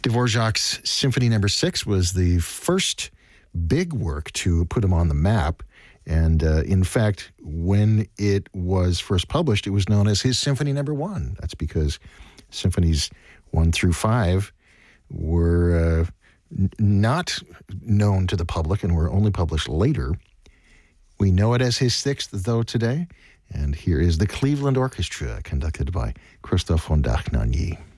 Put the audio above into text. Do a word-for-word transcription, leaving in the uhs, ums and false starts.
Dvorak's Symphony Number Six was the first big work to put him on the map. And uh, in fact, when it was first published, it was known as his Symphony Number One. That's because symphonies one through five were uh, n- not known to the public and were only published later. We know it as his sixth, though, today. And here is the Cleveland Orchestra, conducted by Christophe von Dach-Nagny.